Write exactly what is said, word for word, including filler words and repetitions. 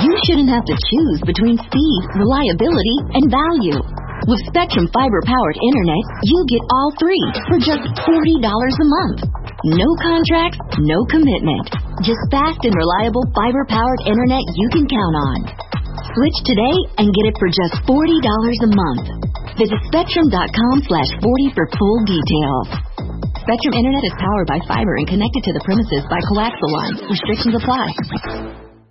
you shouldn't have to choose between speed, reliability, and value. With Spectrum fiber-powered internet, you get all three for just forty dollars a month. No contracts, no commitment. Just fast and reliable fiber-powered internet you can count on. Switch today and get it for just forty dollars a month. Visit Spectrum.com slash 40 for full details. Spectrum Internet is powered by fiber and connected to the premises by coaxial lines. Restrictions apply.